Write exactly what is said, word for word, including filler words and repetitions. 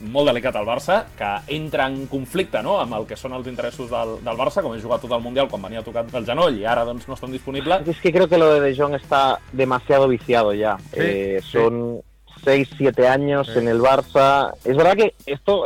molt delicat al Barça, que entra en conflicte, no?, amb el que són els interessos del, del Barça, com he jugat tot el Mundial quan venia tocat del genoll i ara doncs no estan disponibles. Es que creo que lo de De Jong está demasiado viciado ya. Sí, eh, sí. Son seis, siete años sí. en el Barça. Es verdad que esto